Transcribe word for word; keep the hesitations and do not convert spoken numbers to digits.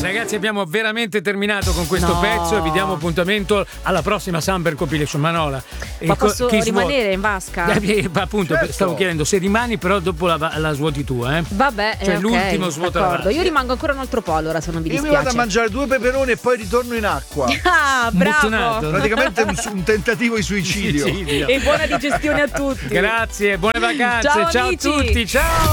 ragazzi, abbiamo veramente terminato con questo No. pezzo e vi diamo appuntamento alla prossima Summer Compilation. Manola, Ma eh, co- posso chi rimanere svuota- in vasca? Eh, eh, appunto, Certo. stavo chiedendo se rimani, però dopo la, la svuoti tu, eh? Vabbè, Cioè, eh, ok, l'ultimo svuota la d'accordo. vasca. Io rimango ancora un altro po' allora, se non vi Io mi dispiace. vado a mangiare due peperoni e poi ritorno in acqua. Ah, bravo! Buttonato. Praticamente un, un tentativo di suicidio. Suicidio. E buona digestione a tutti. Grazie, buone vacanze. Ciao, ciao a amici. tutti. Ciao.